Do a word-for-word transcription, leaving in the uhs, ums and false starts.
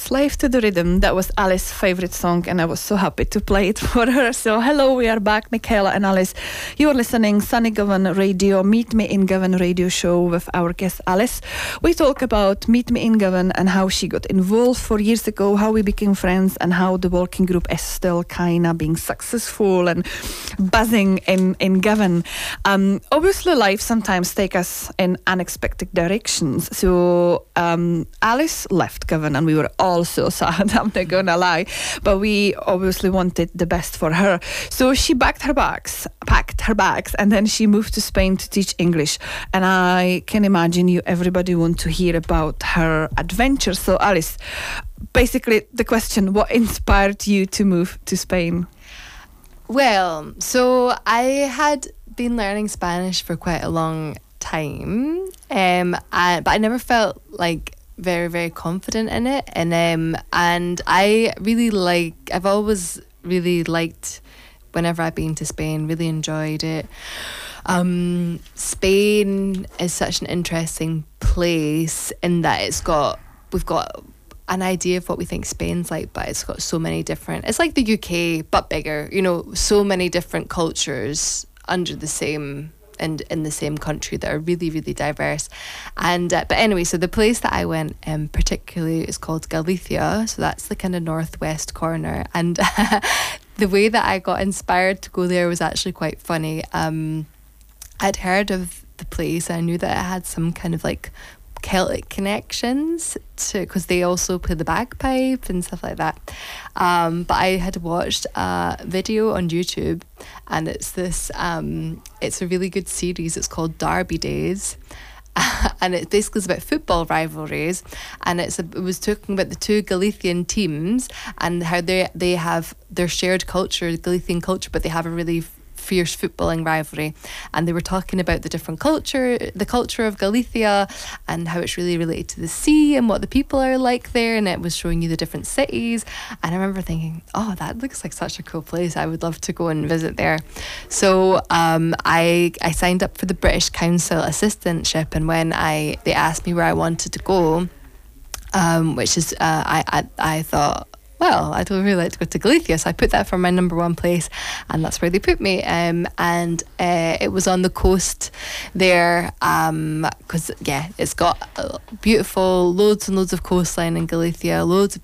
Slave to the Rhythm. That was Alice's favorite song, and I was so happy to play it for her. So hello, we are back, Michaela and Alice. You are listening Sunny Govan Radio, Meet Me in Govan radio show with our guest Alice. We talk about Meet Me in Govan and how she got involved four years ago, how we became friends, and how the working group is still kind of being successful and buzzing in, in Govan. Um, obviously, life sometimes takes us in unexpected directions. So um, Alice left Govan, and we were all so sad, I'm not gonna lie, but we obviously wanted the best for her. So she packed her bags, packed her bags, and then she moved to Spain to teach English. And I can imagine you, everybody want to hear about her adventure. So Alice, basically the question, what inspired you to move to Spain? Well, so I had been learning Spanish for quite a long time, um, I, but I never felt like very very confident in it, and um and I really like I've always really liked whenever I've been to Spain, really enjoyed it. um Spain is such an interesting place in that it's got we've got an idea of what we think Spain's like, but it's got so many different, it's like the U K but bigger, you know, so many different cultures under the same and in the same country that are really really diverse. And uh, but anyway, so the place that I went um, particularly is called Galicia, so that's the kind of northwest corner. And the way that I got inspired to go there was actually quite funny. um, I'd heard of the place, and I knew that it had some kind of like Celtic connections to, because they also play the bagpipe and stuff like that. Um, but I had watched a video on YouTube, and it's this, um, it's a really good series. It's called Derby Days. And it basically is about football rivalries, and it's a, it was talking about the two Galician teams and how they they have their shared culture, Galician culture, but they have a really fierce footballing rivalry. And they were talking about the different culture, the culture of Galicia, and how it's really related to the sea and what the people are like there. And it was showing you the different cities. And I remember thinking, oh, that looks like such a cool place. I would love to go and visit there. So um, I I signed up for the British Council assistantship, and when I they asked me where I wanted to go, um, which is uh, I, I I thought, well, I'd really like to go to Galicia, so I put that for my number one place, and that's where they put me. Um, and uh, it was on the coast there, because um, yeah, it's got uh, beautiful, loads and loads of coastline in Galicia, loads of